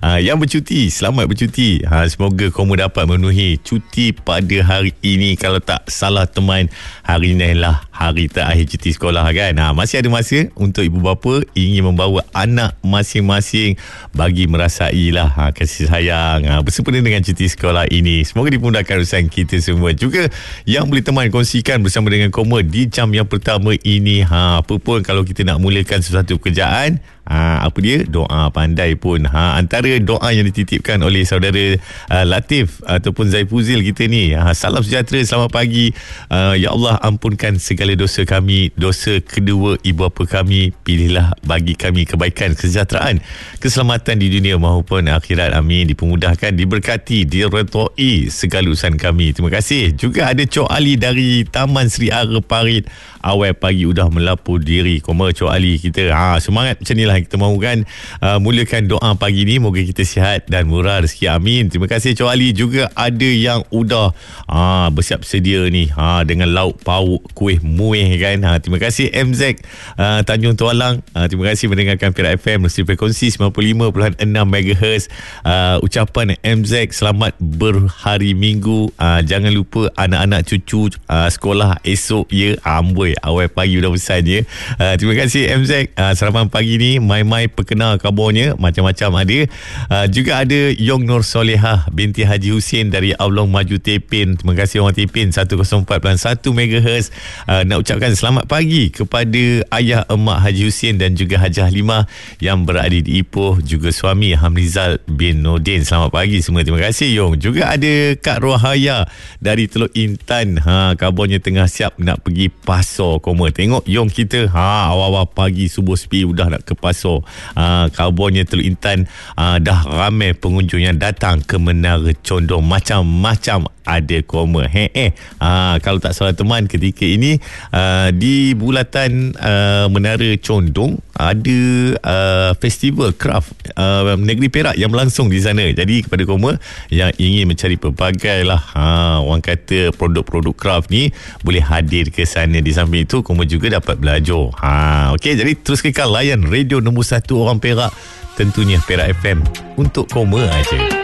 Yang bercuti, selamat bercuti. Semoga kamu dapat memenuhi cuti pada hari ini. Kalau tak salah teman, hari ini lah hari terakhir cuti sekolah kan. Masih ada masa untuk ibu bapa ingin membawa anak masing-masing bagi merasai lah kasih sayang bersempena dengan cuti sekolah ini. Semoga dimudahkan urusan kita semua. Juga yang boleh teman kongsikan bersama dengan Koma di jam yang pertama ini. Apa pun kalau kita nak mulakan sesuatu pekerjaan, apa dia? Doa pandai pun. Antara doa yang dititipkan oleh saudara Latif ataupun Zaifuzil kita ni, salam sejahtera, selamat pagi. Ya Allah, ampunkan segala dosa kami, dosa kedua ibu bapa kami. Pilihlah bagi kami kebaikan, kesejahteraan, keselamatan di dunia maupun akhirat. Amin. Dipermudahkan, diberkati, diredai segala urusan kami. Terima kasih. Juga ada Cok Ali dari Taman Sri Ara Parit. Awal pagi udah melapur diri. Koma Cok Ali kita. Semangat macam ni lah kita mahukan mulakan doa pagi ni. Moga kita sihat dan murah rezeki. Amin. Terima kasih Cok Ali. Juga ada yang udah bersiap sedia ni dengan lauk pauk kuih muih kan. Terima kasih MZ Tanjung Tualang. Terima kasih mendengarkan Perak FM mesti frekuensi 95.6 MHz. Ucapan MZ selamat berhari Minggu. Jangan lupa anak-anak cucu sekolah esok ya. Amboi, awal pagi udah pesan ya. Terima kasih MZ. Sarapan pagi ni mai-mai perkenal kabarnya macam-macam ada. Juga ada Yong Nur Solehah binti Haji Hussein dari Aulong Maju Tepin. Terima kasih orang Tepin 104.1 MHz. Nak ucapkan selamat pagi kepada ayah emak Haji Hussein dan juga Hajah Halimah yang berada di Ipoh, juga suami Hamrizal bin Nordin. Selamat pagi semua. Terima kasih Yong. Juga ada Kak Rohaya dari Teluk Intan. Kabarnya tengah siap nak pergi pasar. Koma tengok Yong kita awal-awal pagi subuh sepi udah nak ke pasar. Kabarnya Teluk Intan dah ramai pengunjung yang datang ke Menara Condong. Macam-macam ada Koma. Kalau tak salah teman, ketika ini di bulatan Menara Condong ada festival craft negeri Perak yang berlangsung di sana. Jadi kepada Koma yang ingin mencari pelbagai lah orang kata produk-produk craft ni, boleh hadir ke sana. Di samping itu Koma juga dapat belajar. Okey, jadi terus kekal layan radio nombor 1 orang Perak, tentunya Perak FM untuk Koma aja.